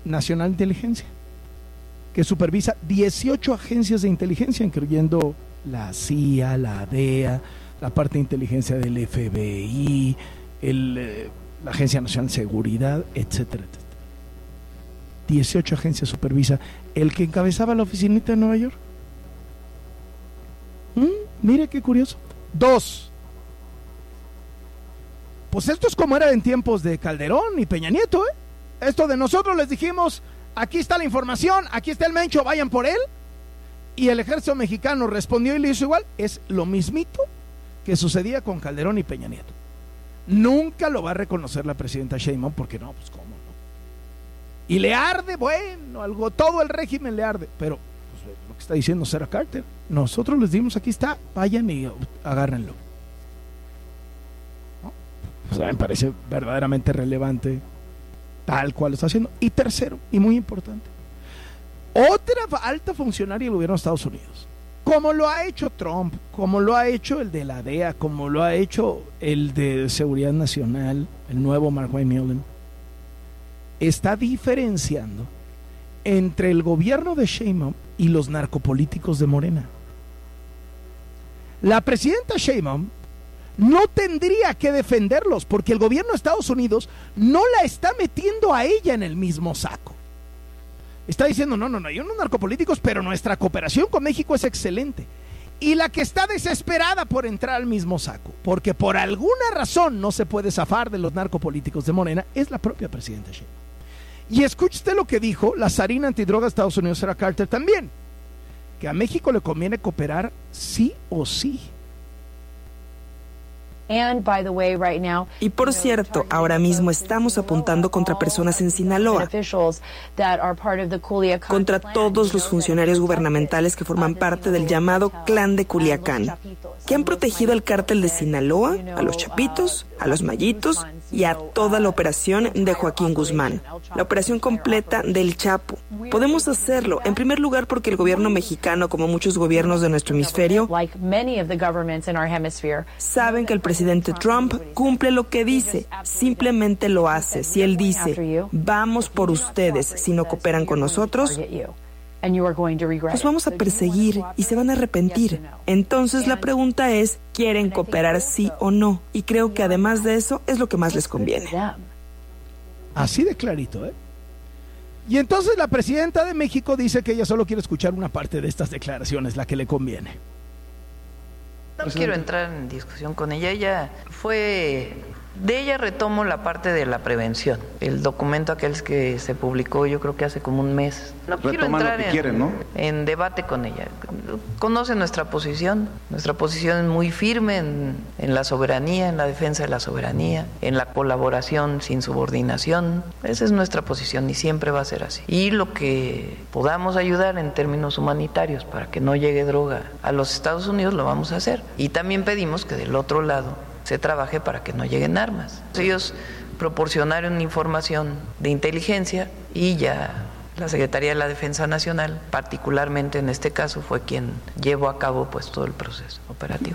Nacional de Inteligencia, que supervisa 18 agencias de inteligencia, incluyendo la CIA, la DEA, la parte de inteligencia del FBI, la Agencia Nacional de Seguridad, etcétera, etcétera. 18 agencias supervisa el que encabezaba la oficinita de Nueva York. Mire qué curioso. 2. Pues esto es como era en tiempos de Calderón y Peña Nieto, ¿eh? Esto de nosotros les dijimos, aquí está la información, aquí está el mencho, vayan por él. Y el ejército mexicano respondió y le hizo igual. Es lo mismito que sucedía con Calderón y Peña Nieto. Nunca lo va a reconocer la presidenta Sheinbaum, porque no, pues cómo no. Y le arde, bueno, algo, todo el régimen le arde, pero pues, lo que está diciendo Sarah Carter, nosotros les dimos, aquí está, vayan y agárrenlo. ¿No? Pues me parece verdaderamente relevante tal cual lo está haciendo. Y tercero, y muy importante, otra alta funcionaria del gobierno de Estados Unidos, como lo ha hecho Trump, como lo ha hecho el de la DEA, como lo ha hecho el de Seguridad Nacional, el nuevo Markwayne Mullin, está diferenciando entre el gobierno de Sheinbaum y los narcopolíticos de Morena. La presidenta Sheinbaum no tendría que defenderlos, porque el gobierno de Estados Unidos no la está metiendo a ella en el mismo saco. Está diciendo, no, hay unos narcopolíticos, pero nuestra cooperación con México es excelente. Y la que está desesperada por entrar al mismo saco, porque por alguna razón no se puede zafar de los narcopolíticos de Morena, es la propia presidenta Sheinbaum. Y escuche usted lo que dijo la zarina antidroga de Estados Unidos, Sarah Carter, también, que a México le conviene cooperar sí o sí. Y por cierto, ahora mismo estamos apuntando contra personas en Sinaloa, contra todos los funcionarios gubernamentales que forman parte del llamado Clan de Culiacán, que han protegido al cártel de Sinaloa, a los Chapitos, a los Mayitos y a toda la operación de Joaquín Guzmán, la operación completa del Chapo. Podemos hacerlo, en primer lugar, porque el gobierno mexicano, como muchos gobiernos de nuestro hemisferio, saben que el presidente Trump cumple lo que dice, simplemente lo hace. Si él dice, vamos por ustedes si no cooperan con nosotros, los vamos a perseguir y se van a arrepentir. Entonces la pregunta es, ¿quieren cooperar sí o no? Y creo que además de eso es lo que más les conviene. Así de clarito, ¿eh? Y entonces la presidenta de México dice que ella solo quiere escuchar una parte de estas declaraciones, la que le conviene. No quiero entrar en discusión con ella. De ella retomo la parte de la prevención. El documento aquel que se publicó, yo creo que hace como un mes. No quiero entrar en debate con ella. Conoce nuestra posición. Nuestra posición es muy firme en la soberanía, en la defensa de la soberanía, en la colaboración sin subordinación. Esa es nuestra posición y siempre va a ser así. Y lo que podamos ayudar en términos humanitarios para que no llegue droga a los Estados Unidos lo vamos a hacer. Y también pedimos que del otro lado se trabaje para que no lleguen armas. Ellos proporcionaron información de inteligencia y ya la Secretaría de la Defensa Nacional, particularmente en este caso, fue quien llevó a cabo pues todo el proceso operativo.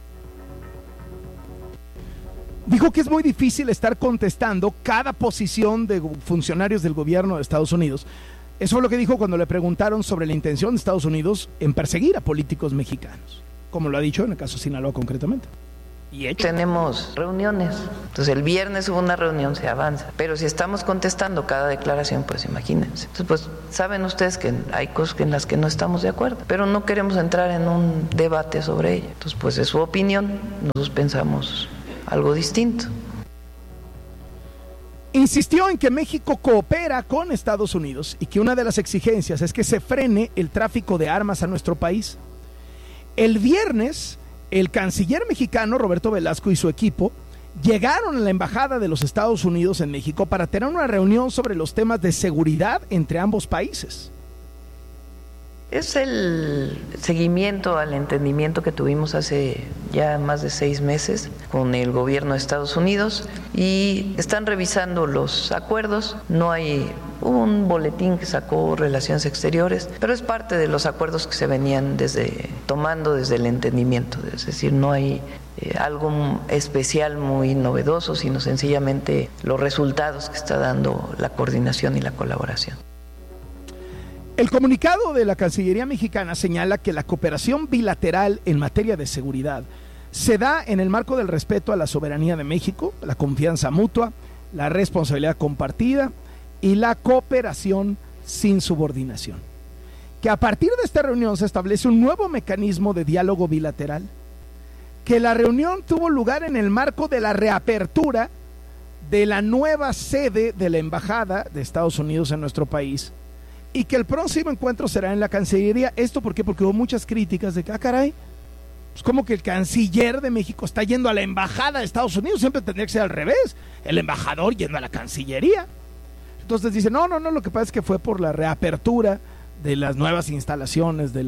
Dijo que es muy difícil estar contestando cada posición de funcionarios del gobierno de Estados Unidos. Eso fue lo que dijo cuando le preguntaron sobre la intención de Estados Unidos en perseguir a políticos mexicanos, como lo ha dicho en el caso de Sinaloa concretamente. Tenemos reuniones, entonces el viernes hubo una reunión, se avanza, pero si estamos contestando cada declaración, pues imagínense. Entonces, pues saben ustedes que hay cosas en las que no estamos de acuerdo, pero no queremos entrar en un debate sobre ello. Entonces, pues es su opinión, nosotros pensamos algo distinto. Insistió en que México coopera con Estados Unidos y que una de las exigencias es que se frene el tráfico de armas a nuestro país. El viernes, el canciller mexicano Roberto Velasco y su equipo llegaron a la embajada de los Estados Unidos en México para tener una reunión sobre los temas de seguridad entre ambos países. Es el seguimiento al entendimiento que tuvimos hace ya más de 6 meses con el gobierno de Estados Unidos y están revisando los acuerdos. No hay un boletín que sacó Relaciones Exteriores, pero es parte de los acuerdos que se venían tomando desde el entendimiento. Es decir, no hay algo especial muy novedoso, sino sencillamente los resultados que está dando la coordinación y la colaboración. El comunicado de la Cancillería mexicana señala que la cooperación bilateral en materia de seguridad se da en el marco del respeto a la soberanía de México, la confianza mutua, la responsabilidad compartida y la cooperación sin subordinación. Que a partir de esta reunión se establece un nuevo mecanismo de diálogo bilateral, que la reunión tuvo lugar en el marco de la reapertura de la nueva sede de la Embajada de Estados Unidos en nuestro país, y que el próximo encuentro será en la Cancillería. ¿Esto por qué? Porque hubo muchas críticas de que, caray, pues como que el canciller de México está yendo a la Embajada de Estados Unidos, siempre tendría que ser al revés, el embajador yendo a la Cancillería. Entonces dicen, no, lo que pasa es que fue por la reapertura de las nuevas instalaciones de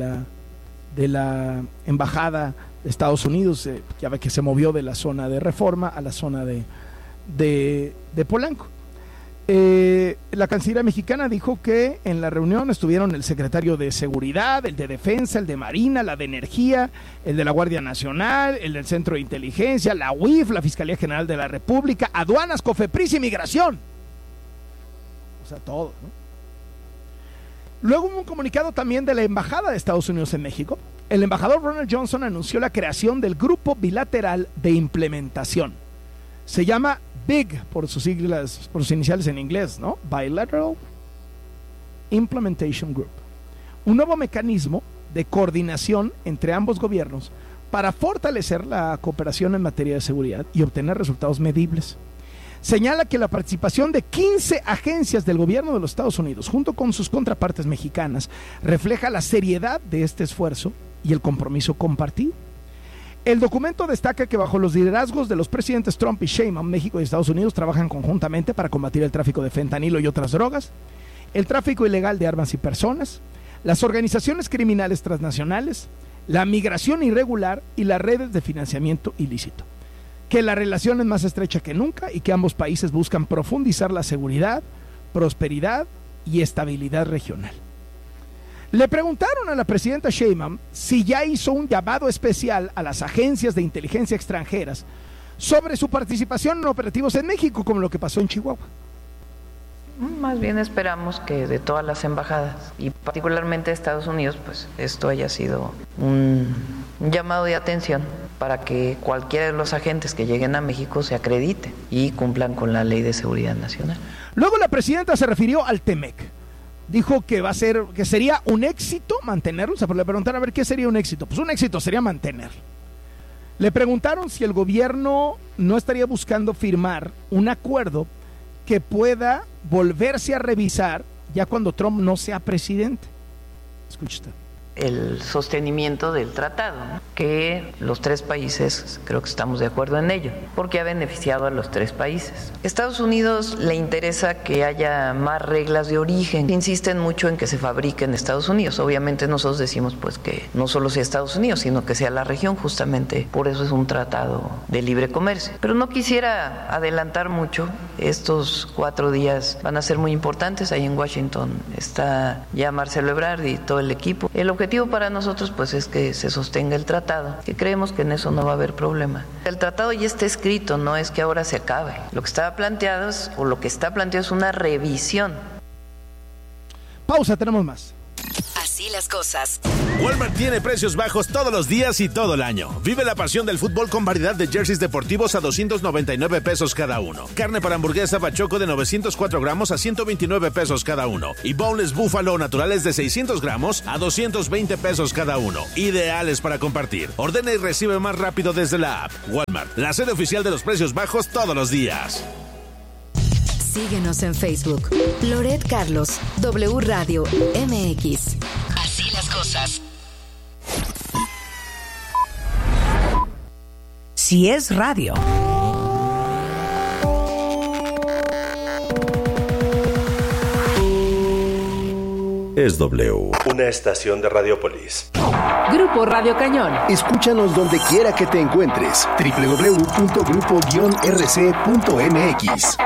la Embajada de Estados Unidos, ya ve que se movió de la zona de Reforma a la zona de Polanco. La Cancillería mexicana dijo que en la reunión estuvieron el secretario de Seguridad, el de Defensa, el de Marina, la de Energía, el de la Guardia Nacional, el del Centro de Inteligencia, la UIF, la Fiscalía General de la República, Aduanas, Cofepris y Migración. O sea, todo, ¿no? Luego hubo un comunicado también de la Embajada de Estados Unidos en México. El embajador Ronald Johnson anunció la creación del Grupo Bilateral de Implementación. Se llama BIG por sus siglas, por sus iniciales en inglés, ¿no? Bilateral Implementation Group. Un nuevo mecanismo de coordinación entre ambos gobiernos para fortalecer la cooperación en materia de seguridad y obtener resultados medibles. Señala que la participación de 15 agencias del gobierno de los Estados Unidos, junto con sus contrapartes mexicanas, refleja la seriedad de este esfuerzo y el compromiso compartido. El documento destaca que bajo los liderazgos de los presidentes Trump y Sheinbaum, México y Estados Unidos trabajan conjuntamente para combatir el tráfico de fentanilo y otras drogas, el tráfico ilegal de armas y personas, las organizaciones criminales transnacionales, la migración irregular y las redes de financiamiento ilícito. Que la relación es más estrecha que nunca y que ambos países buscan profundizar la seguridad, prosperidad y estabilidad regional. Le preguntaron a la presidenta Sheinbaum si ya hizo un llamado especial a las agencias de inteligencia extranjeras sobre su participación en operativos en México, como lo que pasó en Chihuahua. Más bien esperamos que de todas las embajadas y particularmente de Estados Unidos, pues esto haya sido un llamado de atención para que cualquiera de los agentes que lleguen a México se acredite y cumplan con la Ley de Seguridad Nacional. Luego la presidenta se refirió al TEMEC. Dijo que que sería un éxito mantenerlo. O sea, le preguntaron a ver qué sería un éxito. Pues un éxito sería mantenerlo. Le preguntaron si el gobierno no estaría buscando firmar un acuerdo que pueda volverse a revisar ya cuando Trump no sea presidente. Escuche usted. El sostenimiento del tratado, ¿no? Que los 3 países creo que estamos de acuerdo en ello, porque ha beneficiado a los 3 países. Estados Unidos le interesa que haya más reglas de origen, insisten mucho en que se fabrique en Estados Unidos. Obviamente nosotros decimos pues que no solo sea Estados Unidos, sino que sea la región, justamente por eso es un tratado de libre comercio. Pero no quisiera adelantar mucho, estos 4 días van a ser muy importantes. Ahí en Washington está ya Marcelo Ebrard y todo el equipo. El objetivo para nosotros pues es que se sostenga el tratado, que creemos que en eso no va a haber problema. El tratado ya está escrito, no es que ahora se acabe. Lo que está planteado es una revisión. Pausa, tenemos más. Así las cosas. Walmart tiene precios bajos todos los días y todo el año. Vive la pasión del fútbol con variedad de jerseys deportivos a 299 pesos cada uno. Carne para hamburguesa Bachoco de 904 gramos a 129 pesos cada uno. Y boneless búfalo naturales de 600 gramos a 220 pesos cada uno. Ideales para compartir. Ordena y recibe más rápido desde la app. Walmart, la sede oficial de los precios bajos todos los días. Síguenos en Facebook. Loret Carlos, W Radio MX. Así las cosas. Si es radio. es W. Una estación de Radiopolis. Grupo Radio Cañón. Escúchanos donde quiera que te encuentres. www.grupo-rc.mx.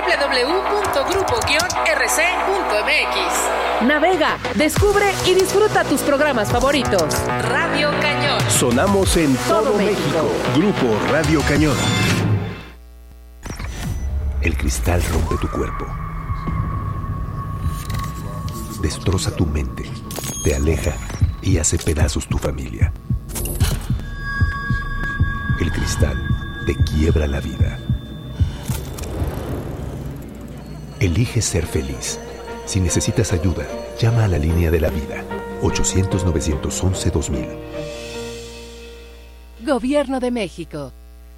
www.grupo-rc.mx. Navega, descubre y disfruta tus programas favoritos. Radio Cañón. Sonamos en todo México. Grupo Radio Cañón. El cristal rompe tu cuerpo. Destroza tu mente, te aleja y hace pedazos tu familia. El cristal te quiebra la vida. Elige ser feliz. Si necesitas ayuda, llama a la línea de la vida, 800-911-2000. Gobierno de México.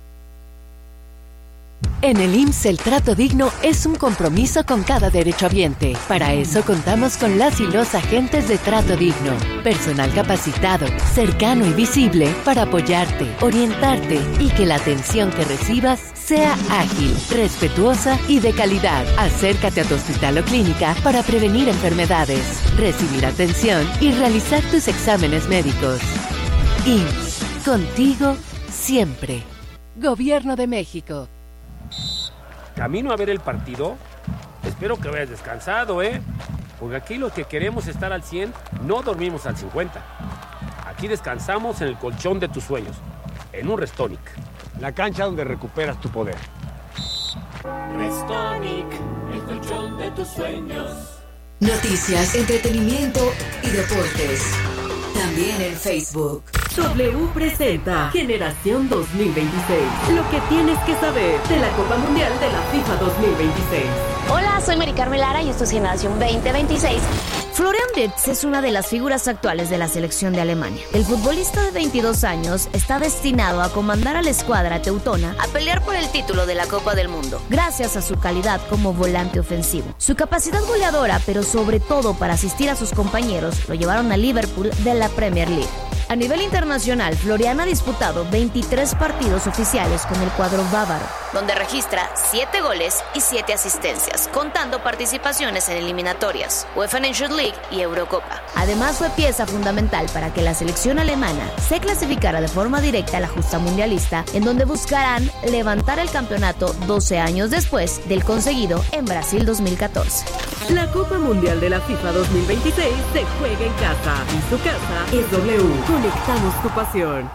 En el IMSS el trato digno es un compromiso con cada derechohabiente. Para eso contamos con las y los agentes de trato digno. Personal capacitado, cercano y visible para apoyarte, orientarte y que la atención que recibas sea ágil, respetuosa y de calidad. Acércate a tu hospital o clínica para prevenir enfermedades, recibir atención y realizar tus exámenes médicos. IMSS, contigo siempre. Gobierno de México. Camino a ver el partido. Espero que vayas descansado, porque aquí los que queremos estar al 100 no dormimos al 50. Aquí descansamos en el colchón de tus sueños, en un Restonic, la cancha donde recuperas tu poder. Restonic, el colchón de tus sueños. Noticias, entretenimiento y deportes. También en Facebook. W presenta Generación 2026. Lo que tienes que saber de la Copa Mundial de la FIFA 2026. Hola, soy Mari Carmen Lara y esto es Generación 2026. Florian Wirtz es una de las figuras actuales de la selección de Alemania. El futbolista de 22 años está destinado a comandar a la escuadra teutona a pelear por el título de la Copa del Mundo, gracias a su calidad como volante ofensivo. Su capacidad goleadora, pero sobre todo para asistir a sus compañeros, lo llevaron a Liverpool de la Premier League. A nivel internacional, Florian ha disputado 23 partidos oficiales con el cuadro bávaro, donde registra 7 goles y 7 asistencias, contando participaciones en eliminatorias, UEFA Nations League y Eurocopa. Además, fue pieza fundamental para que la selección alemana se clasificara de forma directa a la justa mundialista, en donde buscarán levantar el campeonato 12 años después del conseguido en Brasil 2014. La Copa Mundial de la FIFA 2026 se juega en casa y su casa es W. Conectamos tu pasión.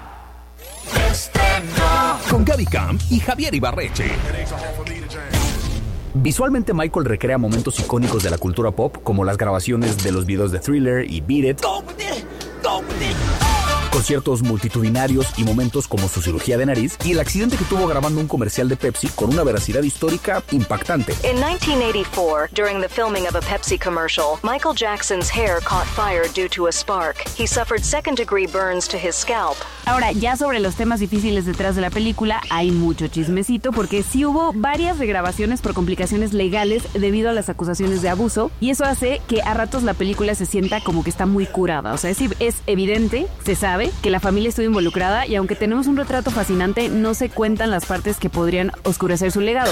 Con Gaby Camp y Javier Ibarreche. Visualmente, Michael recrea momentos icónicos de la cultura pop, como las grabaciones de los videos de Thriller y Beat It, conciertos multitudinarios y momentos como su cirugía de nariz y el accidente que tuvo grabando un comercial de Pepsi con una veracidad histórica impactante. In 1984, during the filming of a Pepsi commercial, Michael Jackson's hair caught fire due to a spark. He suffered second-degree burns to his scalp. Ahora, ya sobre los temas difíciles detrás de la película, hay mucho chismecito porque sí hubo varias regrabaciones por complicaciones legales debido a las acusaciones de abuso, y eso hace que a ratos la película se sienta como que está muy curada. O sea, es evidente, se sabe que la familia estuvo involucrada, y aunque tenemos un retrato fascinante, no se cuentan las partes que podrían oscurecer su legado.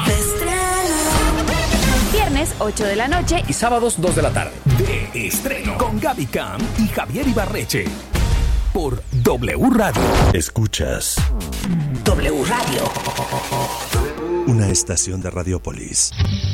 Viernes 8 de la noche y sábados 2 de la tarde. De estreno con Gaby Camp y Javier Ibarreche. Por W Radio. Escuchas W Radio. Una estación de Radiopolis.